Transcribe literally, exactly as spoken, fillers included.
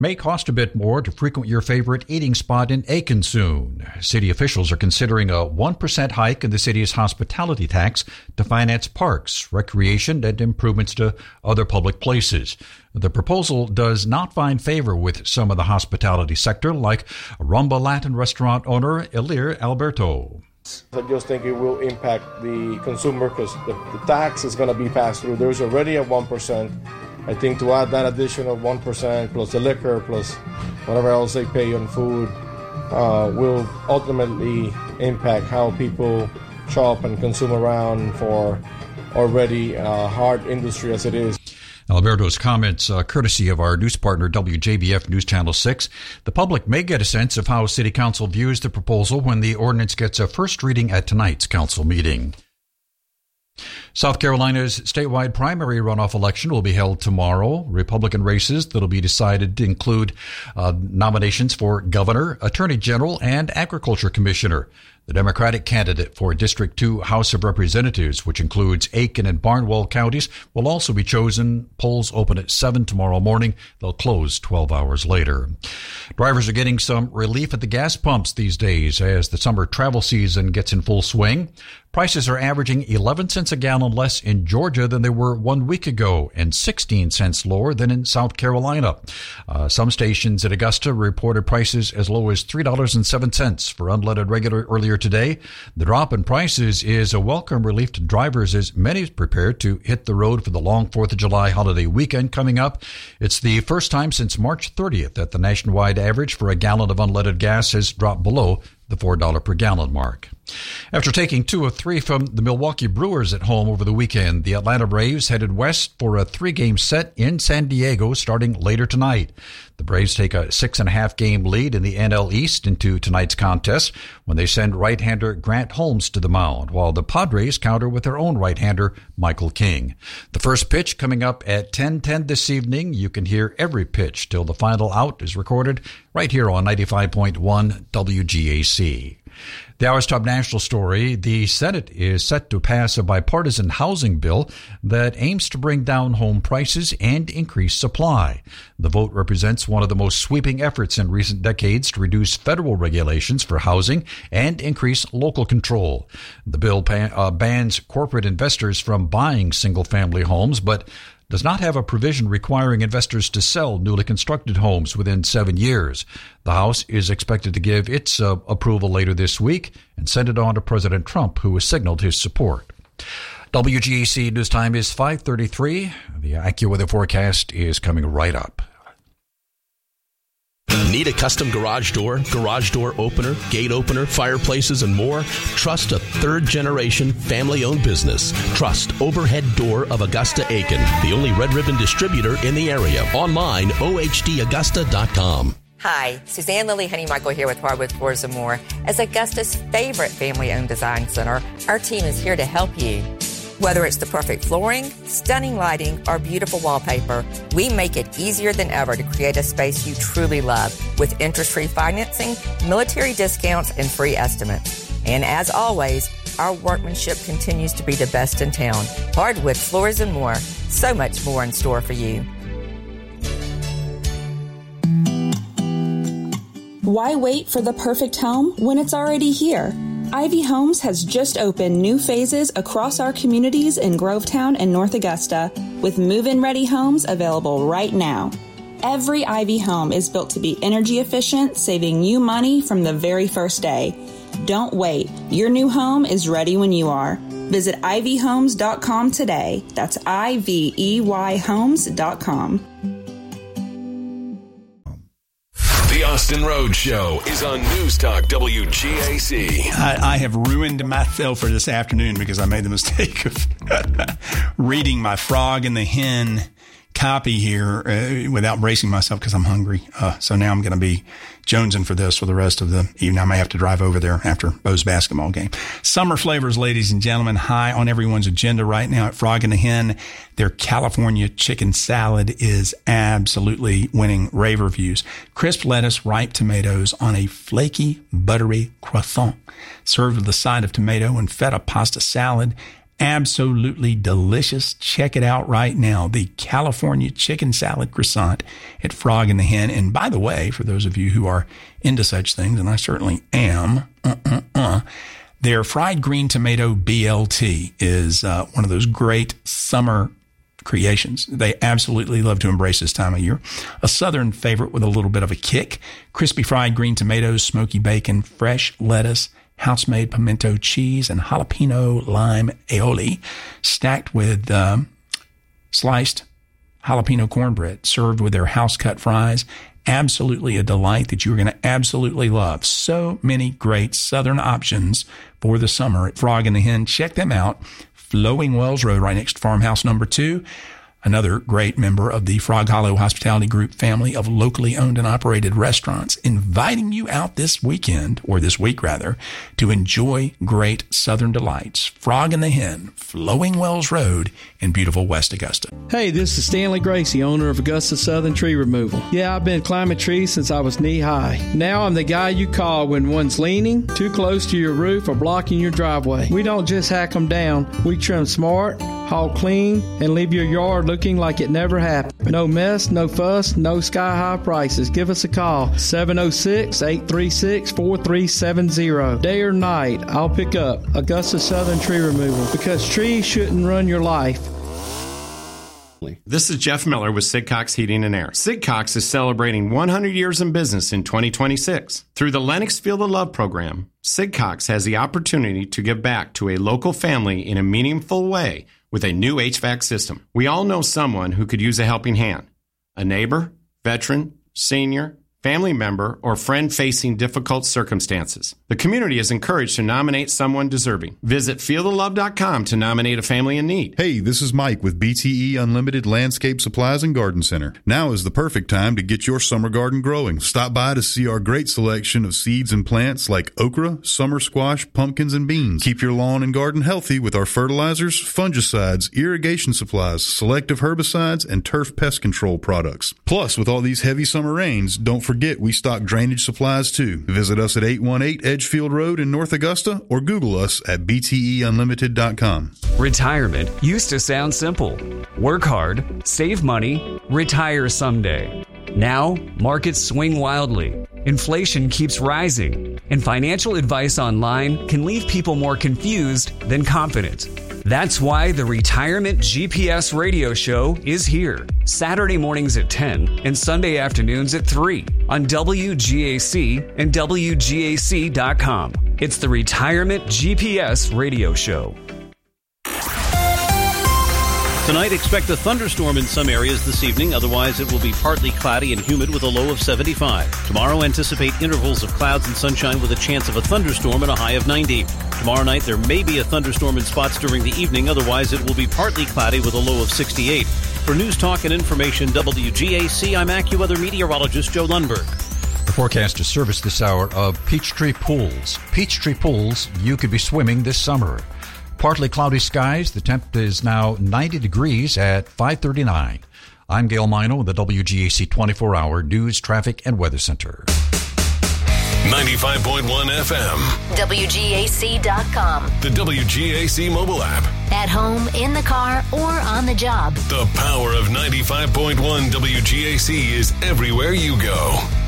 May cost a bit more to frequent your favorite eating spot in Aiken soon. City officials are considering a one percent hike in the city's hospitality tax to finance parks, recreation, and improvements to other public places. The proposal does not find favor with some of the hospitality sector, like Rumba Latin restaurant owner Elir Alberto. I just think it will impact the consumer because the, the tax is going to be passed through. There's already a one percent. I think to add that additional one percent plus the liquor plus whatever else they pay on food uh, will ultimately impact how people shop and consume around for already a hard industry as it is. Alberto's comments, uh, courtesy of our news partner, W J B F News Channel six. The public may get a sense of how City Council views the proposal when the ordinance gets a first reading at tonight's council meeting. South Carolina's statewide primary runoff election will be held tomorrow. Republican races that will be decided to include uh, nominations for governor, attorney general, and agriculture commissioner. The Democratic candidate for District two House of Representatives, which includes Aiken and Barnwell counties, will also be chosen. Polls open at seven tomorrow morning. They'll close twelve hours later. Drivers are getting some relief at the gas pumps these days as the summer travel season gets in full swing. Prices are averaging eleven cents a gallon less in Georgia than they were one week ago and sixteen cents lower than in South Carolina. Uh, some stations at Augusta reported prices as low as three dollars and seven cents for unleaded regular earlier today. The drop in prices is a welcome relief to drivers as many prepare to hit the road for the long fourth of July holiday weekend coming up. It's the first time since March thirtieth that the nationwide average for a gallon of unleaded gas has dropped below the four dollars per gallon mark. After taking two of three from the Milwaukee Brewers at home over the weekend, the Atlanta Braves headed west for a three-game set in San Diego starting later tonight. The Braves take a six-and-a-half game lead in the N L East into tonight's contest when they send right-hander Grant Holmes to the mound, while the Padres counter with their own right-hander, Michael King. The first pitch coming up at ten ten this evening. You can hear every pitch till the final out is recorded right here on ninety-five point one W G A C. The hour's top national story, the Senate is set to pass a bipartisan housing bill that aims to bring down home prices and increase supply. The vote represents one of the most sweeping efforts in recent decades to reduce federal regulations for housing and increase local control. The bill ban- uh, bans corporate investors from buying single-family homes, but does not have a provision requiring investors to sell newly constructed homes within seven years. The House is expected to give its uh, approval later this week and send it on to President Trump, who has signaled his support. W G A C News Time is five thirty-three. The AccuWeather forecast is coming right up. Need a custom garage door, garage door opener, gate opener, fireplaces, and more? Trust a third-generation, family-owned business. Trust Overhead Door of Augusta, Aiken, the only Red Ribbon distributor in the area. Online, O H D Augusta dot com. Hi, Suzanne Lily Honey-Michael here with Hardwood Floors and More. As Augusta's favorite family-owned design center, our team is here to help you. Whether it's the perfect flooring, stunning lighting, or beautiful wallpaper, we make it easier than ever to create a space you truly love with interest-free financing, military discounts, and free estimates. And as always, our workmanship continues to be the best in town. Hardwood Floors and More. So much more in store for you. Why wait for the perfect home when it's already here? Ivy Homes has just opened new phases across our communities in Grovetown and North Augusta, with move-in ready homes available right now. Every Ivy home is built to be energy efficient, saving you money from the very first day. Don't wait. Your new home is ready when you are. Visit ivy homes dot com today. That's I V E Y homes dot com. The Austin Rhodes Show is on News Talk W G A C. I, I have ruined myself for this afternoon because I made the mistake of reading my Frog and the Hen copy here uh, without bracing myself because I'm hungry. Uh, so now I'm going to be jonesing for this for the rest of the evening. I may have to drive over there after Bo's basketball game. Summer flavors, ladies and gentlemen, high on everyone's agenda right now at Frog and the Hen. Their California chicken salad is absolutely winning rave reviews. Crisp lettuce, ripe tomatoes on a flaky, buttery croissant, served with a side of tomato and feta pasta salad. absolutely delicious. Check it out right now. The California Chicken Salad Croissant at Frog and the Hen. And by the way, for those of you who are into such things, and I certainly am, uh, uh, uh, their fried green tomato B L T is uh, one of those great summer creations. They absolutely love to embrace this time of year. A southern favorite with a little bit of a kick. Crispy fried green tomatoes, smoky bacon, fresh lettuce, house-made pimento cheese, and jalapeno lime aioli, stacked with um, sliced jalapeno cornbread, served with their house-cut fries. Absolutely a delight that you're going to absolutely love. So many great southern options for the summer at Frog and the Hen. Check them out. Flowing Wells Road, right next to Farmhouse Number Two. Another great member of the Frog Hollow Hospitality Group family of locally owned and operated restaurants, inviting you out this weekend, or this week rather, to enjoy great Southern delights. Frog and the Hen, Flowing Wells Road in beautiful West Augusta. Hey, this is Stanley Gracie, owner of Augusta Southern Tree Removal. Yeah, I've been climbing trees since I was knee-high. Now I'm the guy you call when one's leaning, too close to your roof, or blocking your driveway. We don't just hack them down. We trim smart, haul clean, and leave your yard looking like it never happened. No mess, no fuss, no sky-high prices. Give us a call, seven oh six, eight three six, four three seven zero. Day or night, I'll pick up. Augusta Southern Tree Removal, because trees shouldn't run your life. This is Jeff Miller with Sigcox Heating and Air. Sigcox is celebrating one hundred years in business in twenty twenty-six. Through the Lennox Field of Love program, Sigcox has the opportunity to give back to a local family in a meaningful way with a new H V A C system. We all know someone who could use a helping hand. A neighbor, veteran, senior, family member, or friend facing difficult circumstances. The community is encouraged to nominate someone deserving. Visit field of love dot com to nominate a family in need. Hey, this is Mike with B T E Unlimited Landscape Supplies and Garden Center. Now is the perfect time to get your summer garden growing. Stop by to see our great selection of seeds and plants like okra, summer squash, pumpkins, and beans. Keep your lawn and garden healthy with our fertilizers, fungicides, irrigation supplies, selective herbicides, and turf pest control products. Plus, with all these heavy summer rains, don't forget we stock drainage supplies too. Visit us at eight one eight Edgefield Road in North Augusta or Google us at b t e unlimited dot com. Retirement used to sound simple. Work hard, save money, retire someday. Now, markets swing wildly. Inflation keeps rising, and financial advice online can leave people more confused than confident. That's why the Retirement G P S radio show is here. Saturday mornings at ten and Sunday afternoons at three on W G A C and W G A C dot com. It's the Retirement G P S radio show. Tonight, expect a thunderstorm in some areas this evening. Otherwise, it will be partly cloudy and humid with a low of seventy-five. Tomorrow, anticipate intervals of clouds and sunshine with a chance of a thunderstorm and a high of ninety. Tomorrow night, there may be a thunderstorm in spots during the evening. Otherwise, it will be partly cloudy with a low of sixty-eight. For News Talk and Information, W G A C, I'm AccuWeather meteorologist Joe Lundberg. The forecast is service this hour of Peachtree Pools. Peachtree Pools, you could be swimming this summer. Partly cloudy skies. The temp is now ninety degrees at five thirty-nine. I'm Gail Mino with the W G A C twenty-four hour News, Traffic, and Weather Center. ninety-five point one F M. W G A C dot com. The W G A C mobile app. At home, in the car, or on the job. The power of ninety-five point one W G A C is everywhere you go.